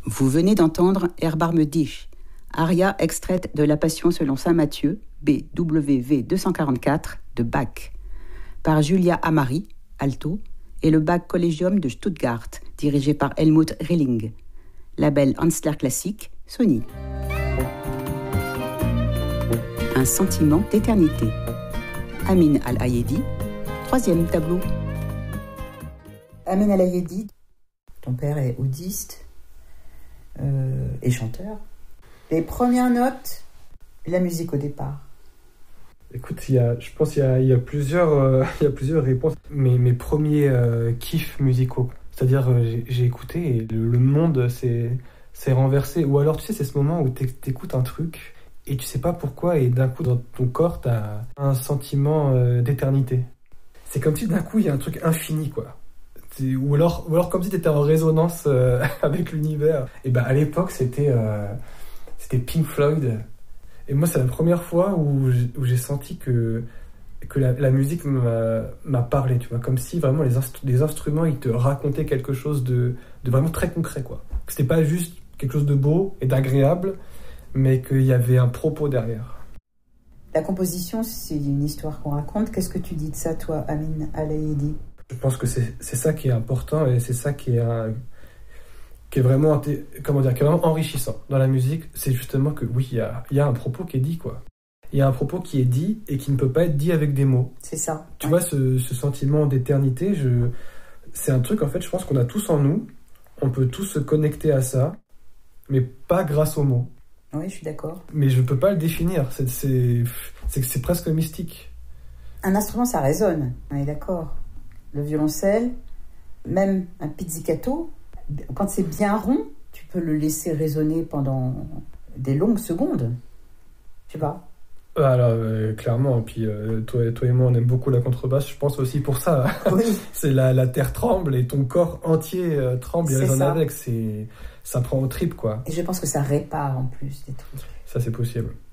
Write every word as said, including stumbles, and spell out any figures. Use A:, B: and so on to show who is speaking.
A: Vous venez d'entendre Erbarme dich, aria extraite de la Passion selon saint Matthieu, B W V deux cent quarante-quatre, de Bach, par Julia Amari, alto, et le Bach Collegium de Stuttgart, dirigé par Helmut Rilling. Label Hansler Classique, Sony. Un sentiment d'éternité. Amin Al-Ayedi, troisième tableau. Amin Al-Ayedi, ton père est oudiste euh, et chanteur. Les premières notes, la musique au départ.
B: Écoute, il y a, je pense qu'il y a, il y a, plusieurs, euh, il y a plusieurs réponses. Mes, mes premiers euh, kiffs musicaux, c'est-à-dire euh, j'ai, j'ai écouté et le, le monde s'est, s'est renversé. Ou alors, tu sais, c'est ce moment où t'écoutes un truc et tu sais pas pourquoi et d'un coup, dans ton corps, t'as un sentiment euh, d'éternité. C'est comme si d'un coup, il y a un truc infini, quoi. C'est, ou, alors, ou alors comme si t'étais en résonance euh, avec l'univers. Et ben, à l'époque, c'était, euh, c'était Pink Floyd. Et moi, c'est la première fois où j'ai, où j'ai senti que, que la, la musique m'a, m'a parlé, tu vois. Comme si vraiment les, instru- les instruments, ils te racontaient quelque chose de, de vraiment très concret, quoi. Que c'était pas juste quelque chose de beau et d'agréable, mais qu'il y avait un propos derrière.
A: La composition, c'est une histoire qu'on raconte. Qu'est-ce que tu dis de ça, toi, Amin Al-Ayedi ?
B: Je pense que c'est, c'est ça qui est important et c'est ça qui est, un, qui est vraiment, comment dire, qui est vraiment enrichissant dans la musique. C'est justement que oui, il y a, y a un propos qui est dit, quoi. Il y a un propos qui est dit et qui ne peut pas être dit avec des mots.
A: C'est ça.
B: Tu
A: ouais.
B: vois, ce, ce sentiment d'éternité, je, c'est un truc, en fait, je pense qu'on a tous en nous. On peut tous se connecter à ça, mais pas grâce aux mots.
A: Oui, je suis d'accord.
B: Mais je ne peux pas le définir. C'est, c'est, c'est, c'est presque mystique.
A: Un instrument, ça résonne. On est d'accord. Le violoncelle, même un pizzicato, quand c'est bien rond, tu peux le laisser résonner pendant des longues secondes. Tu vois ?
B: Alors, euh, clairement, et puis euh, toi, toi et moi, on aime beaucoup la contrebasse, je pense aussi pour ça.
A: Oui.
B: C'est la, la terre tremble et ton corps entier euh, tremble et
A: C'est
B: résonne
A: ça.
B: avec. C'est, ça prend au trip, quoi.
A: Et je pense que ça répare en plus des trucs.
B: Ça, c'est possible.